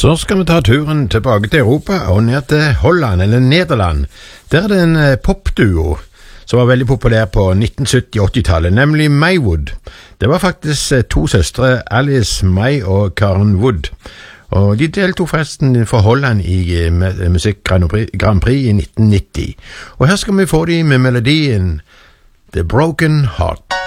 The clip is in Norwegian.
Så skal vi ta turen tilbake til Europa og ned til Holland, eller Nederland. Der er det en popduo som var veldig populær på 1970-80-tallet, nemlig Maywood. Det var faktisk to søstre, Alice May og Karen Wood. Og de deltog forresten for Holland i Musikk Grand Prix i 1990. Og her skal vi få de med melodien The Broken Heart.